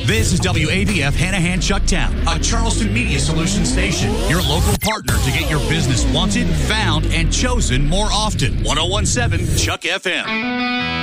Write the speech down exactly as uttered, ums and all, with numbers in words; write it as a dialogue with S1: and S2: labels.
S1: This is W A B F Hanahan Chucktown, a Charleston Media Solutions station. Your local partner to get your business wanted, found, and chosen more often. ten seventeen Chuck F M.